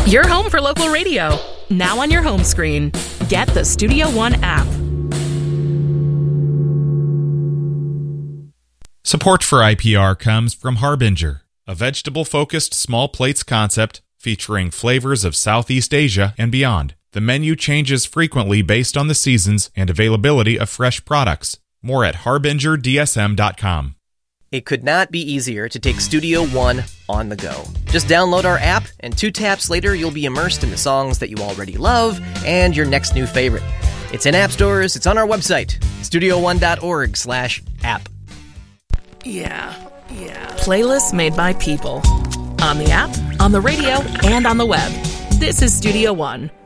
Your home for local radio. Now on your home screen. Get the Studio One app. Support for IPR comes from Harbinger, a vegetable-focused small plates concept featuring flavors of Southeast Asia and beyond. The menu changes frequently based on the seasons and availability of fresh products. More at harbingerdsm.com. It could not be easier to take Studio One on the go. Just download our app, and 2 taps later, you'll be immersed in the songs that you already love and your next new favorite. It's in app stores. It's on our website, studio1.org/app. Yeah. Playlists made by people. On the app, on the radio, and on the web. This is Studio One.